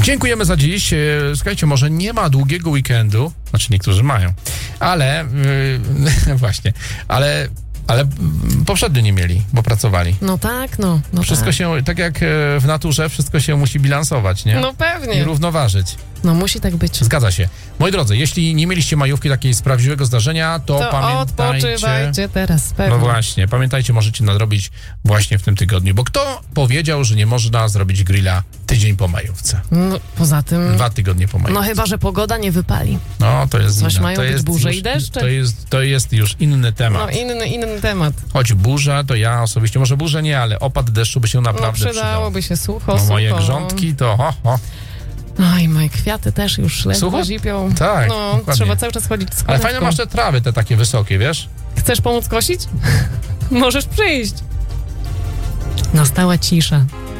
Dziękujemy za dziś. Słuchajcie, może nie ma długiego weekendu, znaczy niektórzy mają, ale właśnie, ale poprzednio nie mieli, bo pracowali. No tak, Wszystko tak. się, tak jak w naturze, wszystko się musi bilansować, nie? No pewnie. I równoważyć. No musi tak być. Zgadza się. Moi drodzy, jeśli nie mieliście majówki takiej z prawdziwego zdarzenia, to pamiętajcie... odpoczywajcie teraz, pewnie. No właśnie, pamiętajcie, możecie nadrobić właśnie w tym tygodniu, bo kto powiedział, że nie można zrobić grilla tydzień po majówce? No, poza tym... 2 tygodnie po majówce. No chyba, że pogoda nie wypali. No, to jest Coś inna. mają To być jest burze już, i deszcze. To jest już inny temat. No inny temat. Choć burza, to ja osobiście, może burze nie, ale opad deszczu by się naprawdę przydał. Przydałoby się sucho, No, moje sucho. grządki to Oj, moje kwiaty też już ledwo Sucho? zipią. Tak, No, dokładnie. trzeba cały czas chodzić z Ale fajne masz te trawy, te takie wysokie, wiesz? Chcesz pomóc kosić? Możesz przyjść. Nastała cisza.